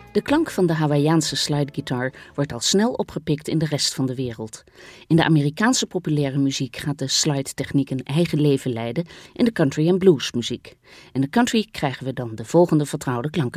De klank van de Hawaïaanse slidegitaar wordt al snel opgepikt in de rest van de wereld. In de Amerikaanse populaire muziek gaat de slide-techniek een eigen leven leiden in de country- en bluesmuziek. In de country krijgen we dan de volgende vertrouwde klanken.